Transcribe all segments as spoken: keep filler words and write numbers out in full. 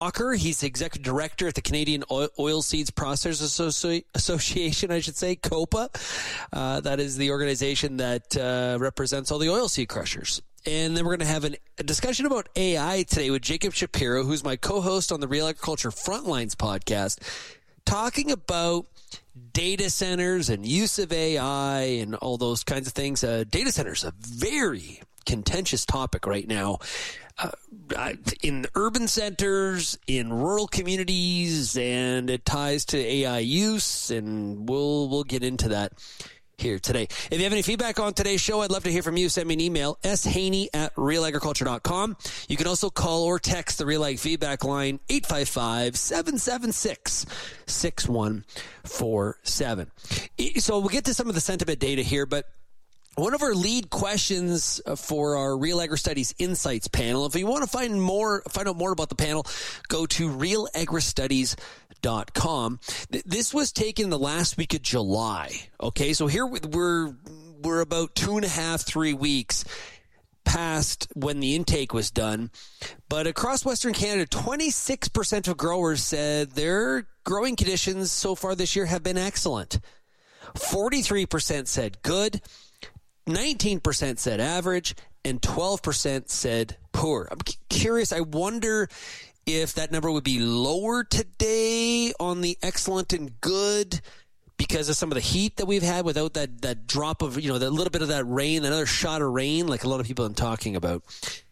Walker. He's the executive director at the Canadian Oil, Oilseeds Processors Associ- Association, I should say, COPA. Uh, that is the organization that uh, represents all the oilseed crushers. And then we're going to have an, a discussion about A I today with Jacob Shapiro, who's my co-host on the Real Agriculture Frontlines podcast, talking about data centers and use of A I and all those kinds of things. Uh, data centers, a very contentious topic right now. Uh, in urban centers, in rural communities, and it ties to A I use, and we'll we'll get into that here today. If you have any feedback on today's show, I'd love to hear from you. Send me an email, shaney at real agriculture dot com. You can also call or text the Real Ag feedback line, eight five five, seven seven six, six one four seven. So we'll get to some of the sentiment data here, but one of our lead questions for our Real Agri Studies Insights panel, if you want to find more, find out more about the panel, go to real agri studies dot com. This was taken the last week of July. Okay, so here we're we're about two and a half, three weeks past when the intake was done. But across Western Canada, twenty-six percent of growers said their growing conditions so far this year have been excellent. forty-three percent said good. nineteen percent said average, and twelve percent said poor. I'm curious. I wonder if that number would be lower today on the excellent and good because of some of the heat that we've had without that, that drop of, you know, that little bit of that rain, another shot of rain, like a lot of people have been talking about.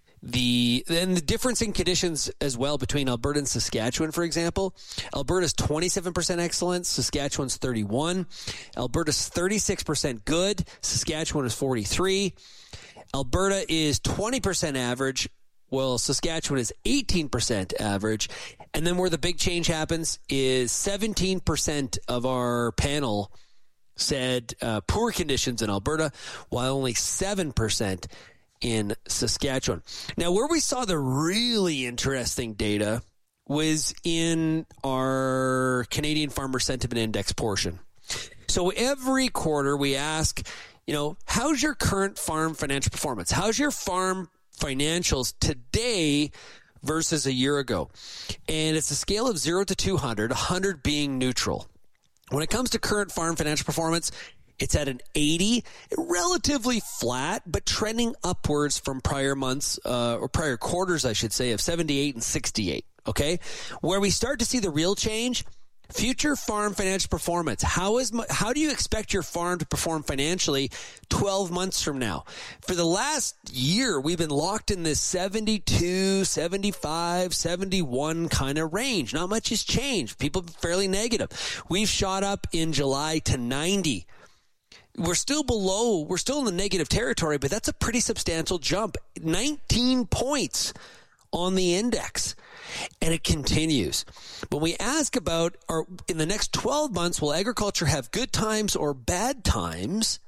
The and the difference in conditions as well between Alberta and Saskatchewan, for example. Alberta's twenty-seven percent excellent, Saskatchewan's thirty-one. Alberta's thirty-six percent good, Saskatchewan is forty-three. Alberta is twenty percent average, while Saskatchewan is eighteen percent average. And then where the big change happens is seventeen percent of our panel said uh, poor conditions in Alberta, while only seven percent in Saskatchewan. Now, where we saw the really interesting data was in our Canadian Farmer Sentiment Index portion. So every quarter we ask, you know, how's your current farm financial performance? How's your farm financials today versus a year ago? And it's a scale of zero to two hundred, one hundred being neutral. When it comes to current farm financial performance, it's at an eighty, relatively flat, but trending upwards from prior months, uh, or prior quarters, I should say, of seventy-eight and sixty-eight, okay? Where we start to see the real change, future farm financial performance. How is how do you expect your farm to perform financially twelve months from now? For the last year, we've been locked in this seventy-two, seventy-five, seventy-one kind of range. Not much has changed. People are fairly negative. We've shot up in July to ninety. We're still below, we're still in the negative territory, but that's a pretty substantial jump. nineteen points on the index. And it continues. When we ask about, are, in the next twelve months, will agriculture have good times or bad times?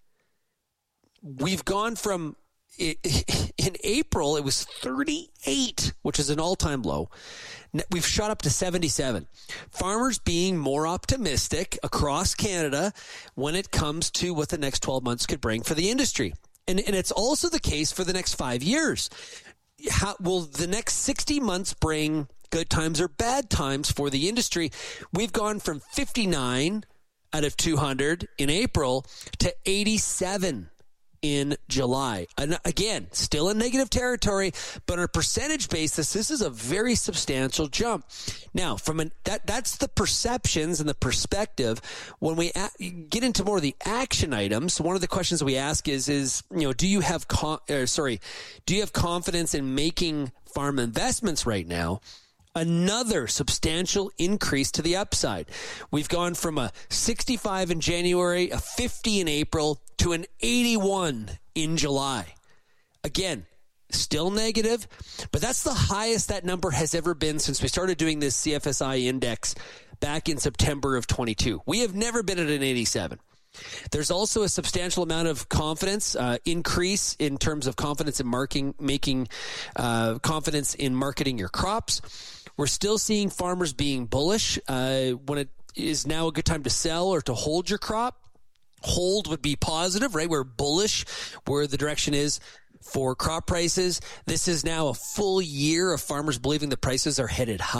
We've gone from, in April, it was thirty-eight, which is an all-time low. We've shot up to seventy-seven. Farmers being more optimistic across Canada when it comes to what the next twelve months could bring for the industry. And, and it's also the case for the next five years. How will the next sixty months bring good times or bad times for the industry? We've gone from fifty-nine out of two hundred in April to eighty-seven in July. And again, still in negative territory, but on a percentage basis, this is a very substantial jump. Now, from an, that that's the perceptions and the perspective. When we a, get into more of the action items, one of the questions we ask is, is you know, do you have con, uh, sorry, do you have confidence in making farm investments right now? Another substantial increase to the upside. We've gone from a sixty-five in January, a fifty in April, to an eighty-one in July. Again, still negative, but that's the highest that number has ever been since we started doing this C F S I index back in September of twenty-two. We have never been at an eighty-seven. There's also a substantial amount of confidence, uh, increase in terms of confidence in marking, making, uh, confidence in marketing your crops. We're still seeing farmers being bullish, uh, when it is now a good time to sell or to hold your crop. Hold would be positive, right? We're bullish where the direction is. for crop prices. This is now a full year of farmers believing the prices are headed high.